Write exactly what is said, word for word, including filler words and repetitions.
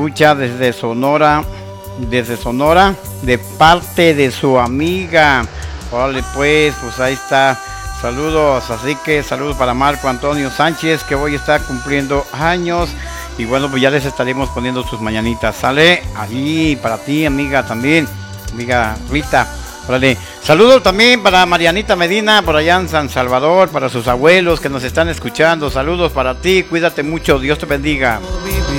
escucha desde Sonora, desde Sonora, de parte de su amiga. Órale pues, pues ahí está. Saludos, así que saludos para Marco Antonio Sánchez, que hoy está cumpliendo años. Y bueno, pues ya les estaremos poniendo sus mañanitas. Sale ahí para ti, amiga, también, amiga Rita. Órale. Saludos también para Marianita Medina, por allá en San Salvador, para sus abuelos que nos están escuchando. Saludos para ti, cuídate mucho, Dios te bendiga.